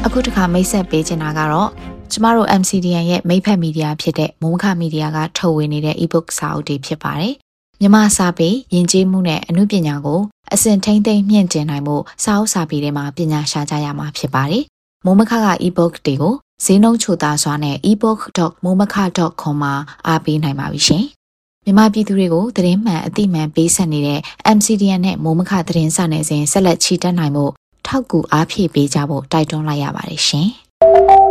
အခုတစ်ခါမိတ်ဆက်ပေးချင်တာကတော့ကျမတို့ MCDN ရဲ့မိတ်ဖက်မီဒီယာဖြစ်တဲ့မိုးမခမီဒီယာကထုတ်ဝေနေတဲ့ ebook စာအုပ်တွေဖြစ်ပါတယ်။မြန်မာစာပေယဉ်ကျေးမှုနဲ့အမှုပညာကိုအစဉ်ထိန်းသိမ်းမြင့်တင်နိုင်မှုစာအုပ်စာပေတွေမှာပညာရှာကြရမှာဖြစ်ပါတယ်။မိုးမခက ebook တွေကိုဈေးနှုန်းချိုသားစွာနဲ့ ebook.momaka.com မှာအားပေးနိုင်ပါပြီရှင်။မြန်မာပြည်သူတွေကိုသတင်းမှန်အသိမှန်ပေးဆက်နေတဲ့ MCDN နဲ့မိုးမခသတင်းစာနယ်စဉ်ဆက်လက်ချီတက်နိုင်မှုထောက်ကူအားဖြည့်ပေးကြဖို့တိုက်တွန်းလိုက်ရပါတယ်ရှင်။